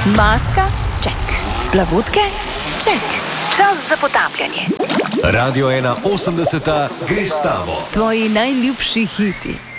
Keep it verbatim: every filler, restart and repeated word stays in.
Maska? Ček. Plavutke? Ček. Čas za potapljanje. Radio ena osemdeseta gre s tabo. Tvoji najljubši hiti.